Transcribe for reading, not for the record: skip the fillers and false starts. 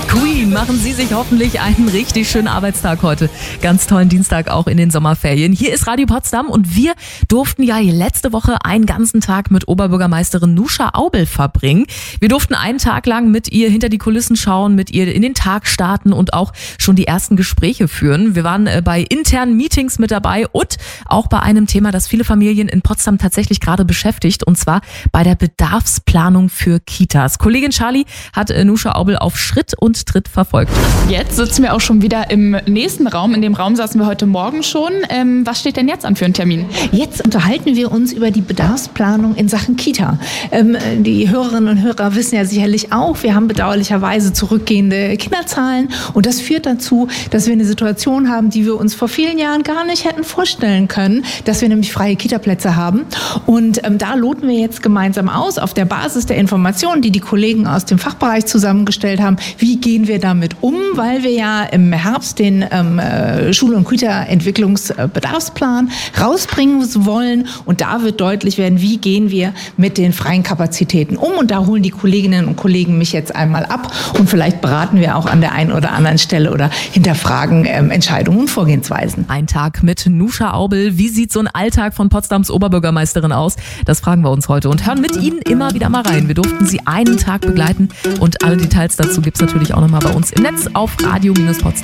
Queen, machen Sie sich hoffentlich einen richtig schönen Arbeitstag heute. Ganz tollen Dienstag auch in den Sommerferien. Hier ist Radio Potsdam und wir durften ja letzte Woche einen ganzen Tag mit Oberbürgermeisterin Nuscha Aubel verbringen. Wir durften einen Tag lang mit ihr hinter die Kulissen schauen, mit ihr in den Tag starten und auch schon die ersten Gespräche führen. Wir waren bei internen Meetings mit dabei und auch bei einem Thema, das viele Familien in Potsdam tatsächlich gerade beschäftigt, und zwar bei der Bedarfsplanung für Kitas. Kollegin Charlie hat Nuscha Aubel auf Schritt und Tritt verfolgt. Jetzt sitzen wir auch schon wieder im nächsten Raum. In dem Raum saßen wir heute Morgen schon. Was steht denn jetzt an für einen Termin? Jetzt unterhalten wir uns über die Bedarfsplanung in Sachen Kita. Die Hörerinnen und Hörer wissen ja sicherlich auch, wir haben bedauerlicherweise zurückgehende Kinderzahlen. Und das führt dazu, dass wir eine Situation haben, die wir uns vor vielen Jahren gar nicht hätten vorstellen können, dass wir nämlich freie Kitaplätze haben. Und da loten wir jetzt gemeinsam aus, auf der Basis der Informationen, die die Kollegen aus dem Fachbereich zusammengestellt haben, wie gehen wir damit um, weil wir ja im Herbst den Schul- und Kita-Entwicklungsbedarfsplan rausbringen wollen. Und da wird deutlich werden, wie gehen wir mit den freien Kapazitäten um. Und da holen die Kolleginnen und Kollegen mich jetzt einmal ab. Und vielleicht beraten wir auch an der einen oder anderen Stelle oder hinterfragen Entscheidungen und Vorgehensweisen. Ein Tag mit Nuscha Aubel. Wie sieht so ein Alltag von Potsdams Oberbürgermeisterin aus? Das fragen wir uns heute und hören mit Ihnen immer wieder mal rein. Wir durften Sie einen Tag begleiten und alle Details dazu gibt es natürlich auch nochmal bei uns im Netz auf radio-potsdam.de.